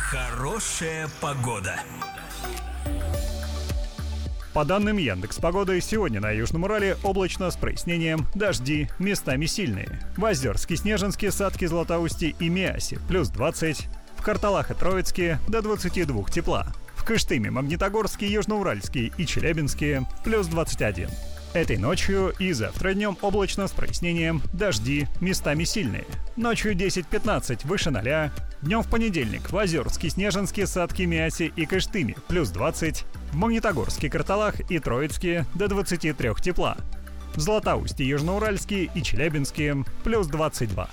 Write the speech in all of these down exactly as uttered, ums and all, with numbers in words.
Хорошая погода. По данным Яндекс.Погоды, сегодня на Южном Урале облачно с прояснением, дожди, местами сильные. В Озерске, Снежинске, Сатке, Златоусте и Миасе плюс двадцать. В Карталах и Троицке до двадцати двух тепла. В Кыштыме, Магнитогорске, Южноуральске и Челябинске плюс двадцать один. Этой ночью и завтра днем облачно с прояснением, дожди, местами сильные. Ночью десять-пятнадцать выше ноля. Днем в понедельник в Озерске, Снежинске, Сатке, Миасе и Кыштыме плюс двадцать. В Магнитогорске, Карталах и Троицке до двадцати трёх тепла. В Златоусте, Южноуральске и Челябинске плюс двадцать два.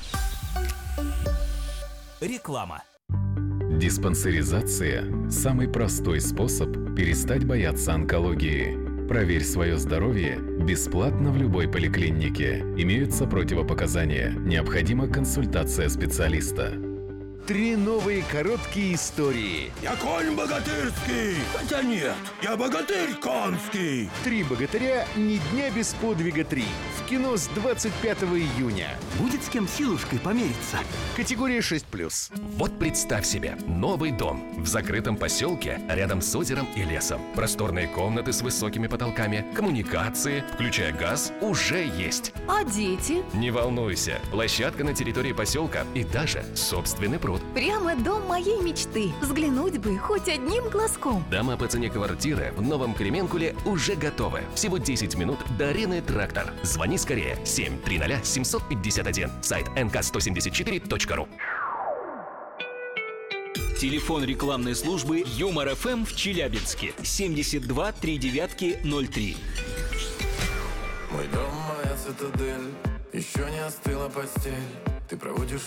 Реклама. Диспансеризация – самый простой способ перестать бояться онкологии. Проверь свое здоровье бесплатно в любой поликлинике. Имеются противопоказания. Необходима консультация специалиста. Три новые короткие истории. Я конь богатырский. Хотя нет, я богатырь конский. Три богатыря ни дня без подвига три. В кино с двадцать пятого июня. Будет с кем силушкой помериться. Категория шесть плюс. Вот представь себе, новый дом в закрытом поселке рядом с озером и лесом. Просторные комнаты с высокими потолками, коммуникации, включая газ, уже есть. А дети? Не волнуйся, площадка на территории поселка и даже собственный пруд. Прямо дом моей мечты. Взглянуть бы хоть одним глазком. Дома по цене квартиры в Новом Кременкуле уже готовы. Всего десять минут до арены «Трактор». Звони скорее семь триста семь пятьдесят один. Сайт эн ка сто семьдесят четыре точка ру. Телефон рекламной службы Юмор эф эм в Челябинске. семьдесят два три девятки ноль три. Мой дом, моя цитадель. Еще не остыла постель. Ты проводишь